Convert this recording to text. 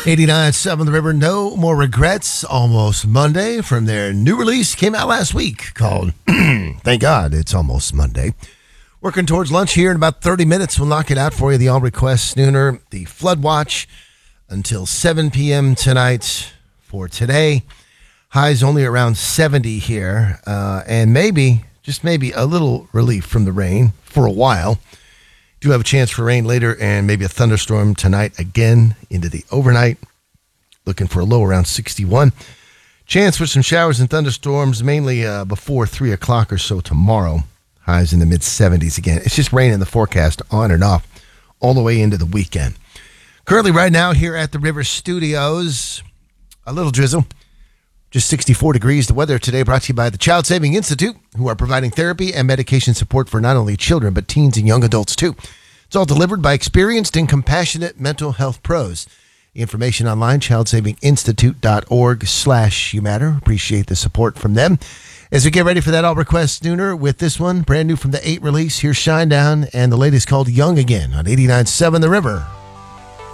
89.7 The River, No More Regrets, Almost Monday, from their new release, came out last week, called Thank God It's Almost Monday. Working towards lunch here in about 30 minutes. We'll knock it out for you, the All Request Snooner, the Flood Watch, until 7 p.m. tonight for today. Highs only around 70 here, and maybe, just maybe, a little relief from the rain for a while. Do have a chance for rain later and maybe a thunderstorm tonight again into the overnight. Looking for a low around 61. Chance for some showers and thunderstorms mainly before 3 o'clock or so tomorrow. Highs in the mid-70s again. It's just rain in the forecast on and off all the way into the weekend. Currently right now here at the River Studios, a little drizzle. Just 64 degrees. The weather today brought to you by the Child Saving Institute, who are providing therapy and medication support for not only children, but teens and young adults, too. It's all delivered by experienced and compassionate mental health pros. The information online, childsavinginstitute.org/YouMatter. Appreciate the support from them. As we get ready for that All Request Snooner with this one, brand new from the 8 release, here's Shinedown, and the latest called Young Again on 89.7 The River.